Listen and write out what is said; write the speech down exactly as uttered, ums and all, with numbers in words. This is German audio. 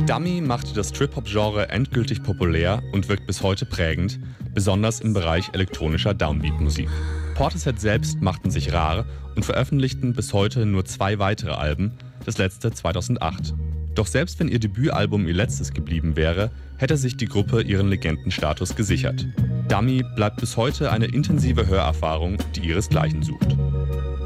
Dummy machte das Trip-Hop-Genre endgültig populär und wirkt bis heute prägend, besonders im Bereich elektronischer Downbeat-Musik. Portishead selbst machten sich rar und veröffentlichten bis heute nur zwei weitere Alben, das letzte zweitausendacht. Doch selbst wenn ihr Debütalbum ihr letztes geblieben wäre, hätte sich die Gruppe ihren Legendenstatus gesichert. Dummy bleibt bis heute eine intensive Hörerfahrung, die ihresgleichen sucht.